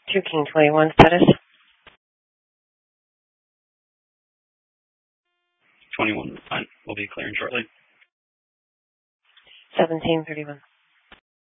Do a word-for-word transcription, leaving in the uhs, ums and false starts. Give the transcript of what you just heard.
two King twenty-one status. twenty-one, fine. We'll be clearing shortly. seventeen thirty-one.